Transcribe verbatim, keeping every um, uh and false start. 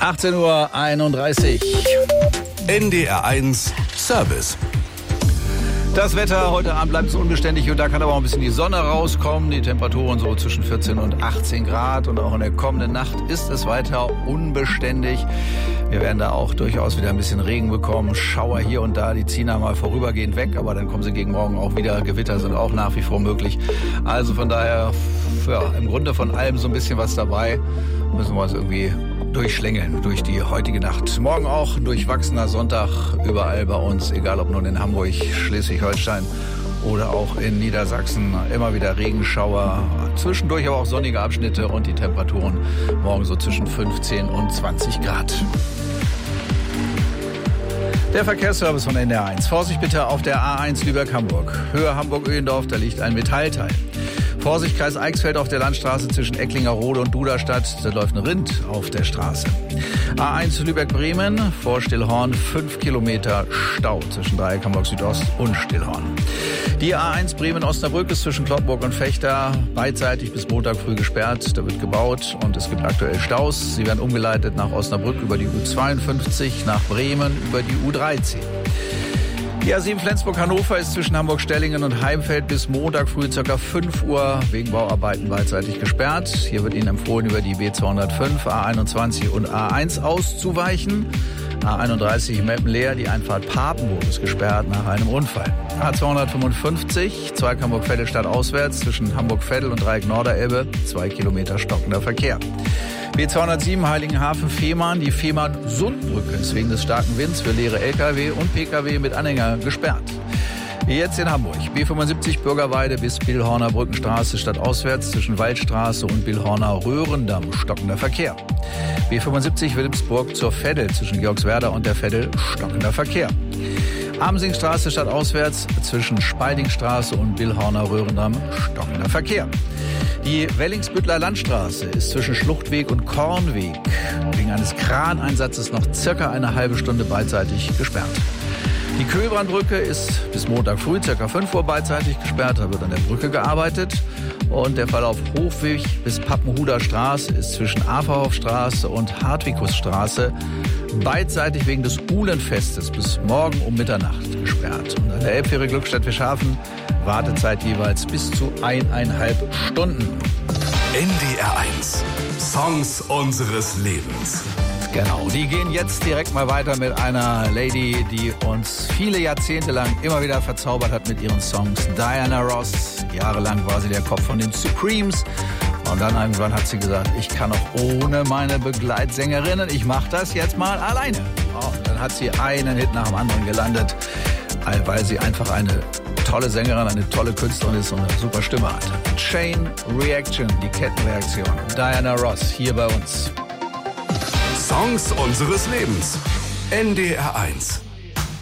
achtzehn Uhr einunddreißig. N D R eins Service. Das Wetter heute Abend bleibt es unbeständig und da kann aber auch ein bisschen die Sonne rauskommen. Die Temperaturen so zwischen vierzehn und achtzehn Grad und auch in der kommenden Nacht ist es weiter unbeständig. Wir werden da auch durchaus wieder ein bisschen Regen bekommen. Schauer hier und da, die ziehen da mal vorübergehend weg, aber dann kommen sie gegen morgen auch wieder. Gewitter sind auch nach wie vor möglich. Also von daher, ja, im Grunde von allem so ein bisschen was dabei. Müssen wir uns irgendwie durchschlängeln durch die heutige Nacht. Morgen auch durchwachsener Sonntag überall bei uns, egal ob nun in Hamburg, Schleswig-Holstein oder auch in Niedersachsen. Immer wieder Regenschauer, zwischendurch aber auch sonnige Abschnitte und die Temperaturen morgen so zwischen fünfzehn und zwanzig Grad. Der Verkehrsservice von N D R eins. Vorsicht bitte auf der A eins Lübeck-Hamburg. Höhe Hamburg-Öhlendorf, da liegt ein Metallteil. Vorsicht, Kreis Eichsfeld auf der Landstraße zwischen Ecklingerode und Duderstadt. Da läuft ein Rind auf der Straße. A eins Lübeck-Bremen, vor Stillhorn, fünf Kilometer Stau zwischen Dreieck Hamburg Südost und Stillhorn. Die A eins Bremen-Osnabrück ist zwischen Cloppenburg und Vechta beidseitig bis Montag früh gesperrt. Da wird gebaut und es gibt aktuell Staus. Sie werden umgeleitet nach Osnabrück über die U zweiundfünfzig, nach Bremen über die U dreizehn. Die A sieben Flensburg-Hannover ist zwischen Hamburg-Stellingen und Heimfeld bis Montag früh ca. fünf Uhr wegen Bauarbeiten beidseitig gesperrt. Hier wird Ihnen empfohlen, über die B zweihundertfünf, A einundzwanzig und A eins auszuweichen. A einunddreißig Meppen-Leer, die Einfahrt Papenburg ist gesperrt nach einem Unfall. A zweihundertfünfundfünfzig, Zweig Hamburg-Vettelstadt auswärts zwischen Hamburg-Vettel und Dreieck Norderelbe, zwei Kilometer stockender Verkehr. B zweihundertsieben Heiligenhafen-Fehmarn, die Fehmarn-Sundbrücke ist wegen des starken Winds für leere L K W und P K W mit Anhänger gesperrt. Jetzt in Hamburg, B fünfundsiebzig Bürgerweide bis Billhorner Brückenstraße stadtauswärts zwischen Waldstraße und Billhorner Röhrendamm, stockender Verkehr. B fünfundsiebzig Wilhelmsburg zur Veddel zwischen Georgswerda und der Veddel, stockender Verkehr. Amsingstraße stadtauswärts zwischen Speidingstraße und Billhorner Röhrendamm, stockender Verkehr. Die Wellingsbüttler Landstraße ist zwischen Schluchtweg und Kornweg wegen eines Kraneinsatzes noch circa eine halbe Stunde beidseitig gesperrt. Die Köhlbrandbrücke ist bis Montag früh circa fünf Uhr beidseitig gesperrt, da wird an der Brücke gearbeitet. Und der Verlauf Hofweg bis Pappenhuder Straße ist zwischen Aferhofstraße und Hartwighusstraße beidseitig wegen des Uhlenfestes bis morgen um Mitternacht gesperrt. Und an der Elbfähre Glückstadt-Fischhafen Wartezeit jeweils bis zu eineinhalb Stunden. N D R eins. Songs unseres Lebens. Genau, die gehen jetzt direkt mal weiter mit einer Lady, die uns viele Jahrzehnte lang immer wieder verzaubert hat mit ihren Songs. Diana Ross, jahrelang war sie der Kopf von den Supremes. Und dann irgendwann hat sie gesagt, ich kann auch ohne meine Begleitsängerinnen, ich mache das jetzt mal alleine. Und dann hat sie einen Hit nach dem anderen gelandet, weil sie einfach eine tolle Sängerin, eine tolle Künstlerin ist und eine super Stimme hat. Chain Reaction, die Kettenreaktion. Diana Ross hier bei uns. Songs unseres Lebens. N D R eins.